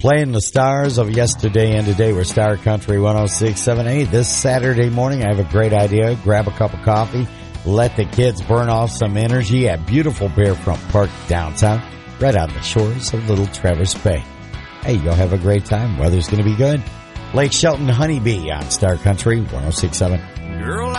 Playing the stars of yesterday and today. We're Star Country 106.7. This Saturday morning, I have a great idea. Grab a cup of coffee. Let the kids burn off some energy at beautiful Bearfront Park downtown, right on the shores of Little Traverse Bay. Hey, you'll have a great time. Weather's going to be good. Lake Shelton Honeybee on Star Country 106.7. Girl,